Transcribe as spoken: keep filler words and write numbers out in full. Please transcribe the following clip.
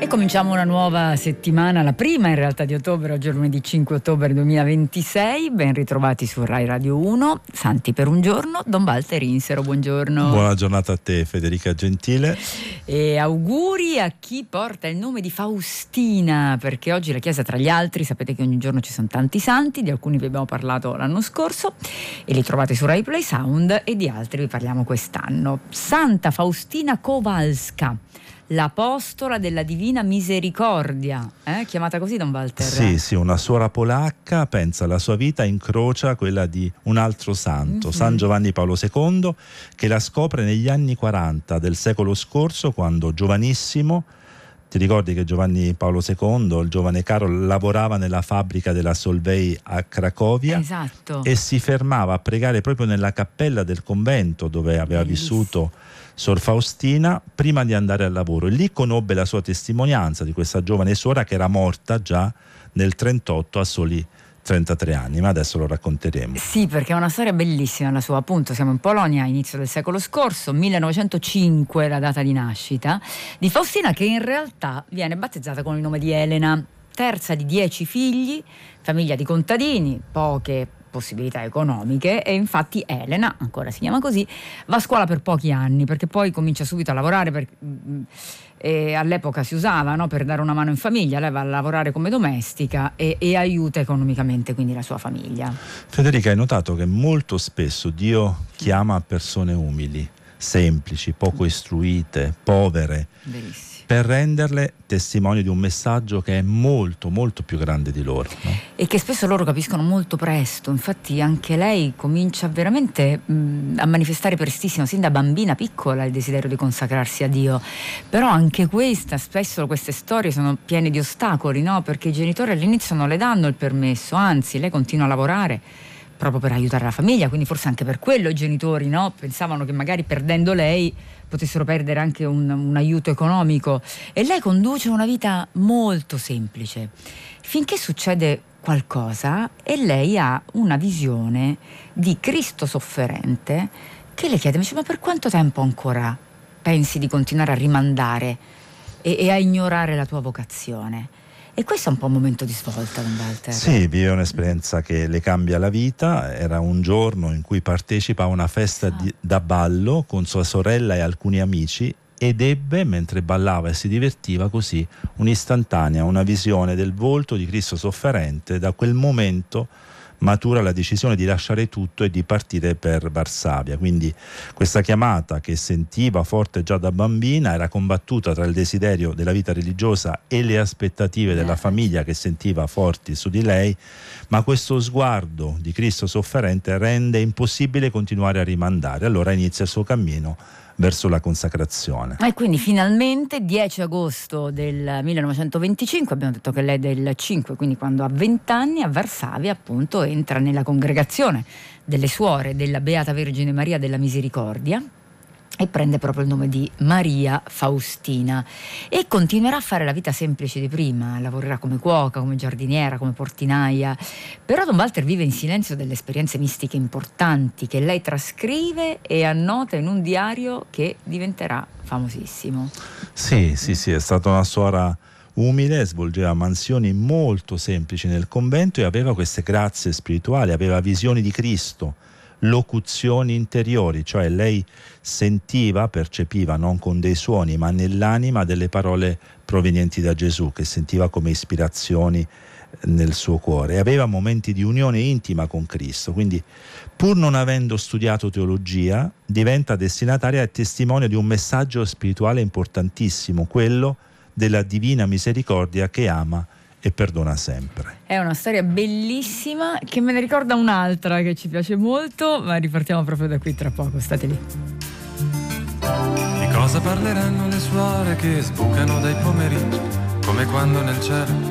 E cominciamo una nuova settimana, la prima in realtà di ottobre, oggi è lunedì cinque ottobre duemilaventisei. Ben ritrovati su Rai Radio uno. Santi per un giorno, Don Walter Insero, buongiorno. Buona giornata a te, Federica Gentile. E auguri a chi porta il nome di Faustina, perché oggi la Chiesa, tra gli altri, sapete che ogni giorno ci sono tanti santi, di alcuni vi abbiamo parlato l'anno scorso e li trovate su Rai Play Sound, e di altri vi parliamo quest'anno. Santa Faustina Kowalska, l'apostola della Divina Misericordia, eh? Chiamata così, Don Walter? Sì, sì, una suora polacca, pensa, la sua vita incrocia quella di un altro santo, mm-hmm. San Giovanni Paolo secondo, che la scopre negli anni quaranta del secolo scorso, quando giovanissimo. Ti ricordi che Giovanni Paolo secondo, il giovane caro, lavorava nella fabbrica della Solvay a Cracovia? Esatto. E si fermava a pregare proprio nella cappella del convento dove aveva Bellissimo. vissuto Sor Faustina prima di andare al lavoro, e lì conobbe la sua testimonianza di questa giovane suora che era morta già nel trentotto a soli trentatré anni, ma adesso lo racconteremo. Sì, perché è una storia bellissima la sua, appunto. Siamo in Polonia, inizio del secolo scorso, millenovecentocinque la data di nascita di Faustina, che in realtà viene battezzata con il nome di Elena, terza di dieci figli, famiglia di contadini, poche possibilità economiche, e infatti Elena, ancora si chiama così, va a scuola per pochi anni, perché poi comincia subito a lavorare, per, e all'epoca si usava, no, per dare una mano in famiglia. Lei va a lavorare come domestica e, e aiuta economicamente quindi la sua famiglia. Federica, hai notato che molto spesso Dio chiama persone umili, semplici, poco istruite, povere, Verissimo. per renderle testimoni di un messaggio che è molto molto più grande di loro, no? E che spesso loro capiscono molto presto. Infatti anche lei comincia veramente mh, a manifestare prestissimo, sin da bambina piccola, il desiderio di consacrarsi a Dio. Però anche questa, spesso queste storie sono piene di ostacoli, no? Perché i genitori all'inizio non le danno il permesso, anzi lei continua a lavorare proprio per aiutare la famiglia, quindi forse anche per quello i genitori, no, pensavano che magari perdendo lei potessero perdere anche un, un aiuto economico. E lei conduce una vita molto semplice finché succede qualcosa e lei ha una visione di Cristo sofferente che le chiede: ma per quanto tempo ancora pensi di continuare a rimandare e, e a ignorare la tua vocazione? E questo è un po' un momento di svolta, Don Walter. Sì, vive un'esperienza che le cambia la vita. Era un giorno in cui partecipa a una festa di, da ballo con sua sorella e alcuni amici, ed ebbe, mentre ballava e si divertiva così, un'istantanea, una visione del volto di Cristo sofferente. Da quel momento matura la decisione di lasciare tutto e di partire per Varsavia. Quindi questa chiamata, che sentiva forte già da bambina, era combattuta tra il desiderio della vita religiosa e le aspettative della famiglia che sentiva forti su di lei, ma questo sguardo di Cristo sofferente rende impossibile continuare a rimandare. Allora inizia il suo cammino verso la consacrazione. E quindi finalmente dieci agosto del millenovecentoventicinque, abbiamo detto che lei è del cinque, quindi quando ha venti anni, a Varsavia appunto entra nella congregazione delle suore della Beata Vergine Maria della Misericordia e prende proprio il nome di Maria Faustina, e continuerà a fare la vita semplice di prima. Lavorerà come cuoca, come giardiniera, come portinaia. Però Don Walter vive in silenzio delle esperienze mistiche importanti che lei trascrive e annota in un diario che diventerà famosissimo. Sì, sì, sì, è stata una suora umile, svolgeva mansioni molto semplici nel convento e aveva queste grazie spirituali, aveva visioni di Cristo, locuzioni interiori, cioè lei sentiva, percepiva non con dei suoni ma nell'anima delle parole provenienti da Gesù, che sentiva come ispirazioni nel suo cuore, e aveva momenti di unione intima con Cristo. Quindi, pur non avendo studiato teologia, diventa destinataria e testimone di un messaggio spirituale importantissimo, quello della Divina Misericordia che ama e perdona sempre. È una storia bellissima che me ne ricorda un'altra che ci piace molto, ma ripartiamo proprio da qui tra poco, state lì. Di cosa parleranno le suore che sbucano dai pomeriggi, come quando nel cielo